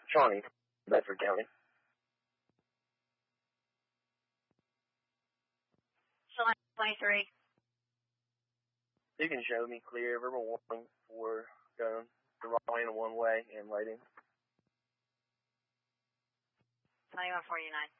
Shawnee, Bedford County. July 23. You can show me clear verbal warning for going the wrong lane in one way and lighting. 2149.